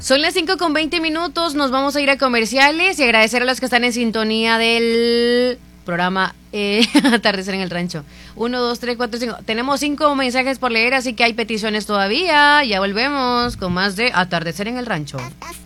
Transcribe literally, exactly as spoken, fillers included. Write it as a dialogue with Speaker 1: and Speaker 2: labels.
Speaker 1: Son las cinco con veinte minutos, nos vamos a ir a comerciales y agradecer a los que están en sintonía del programa eh, Atardecer en el Rancho. Uno, dos, tres, cuatro, cinco. Tenemos cinco mensajes por leer, así que hay peticiones todavía. Ya volvemos con más de Atardecer en el Rancho.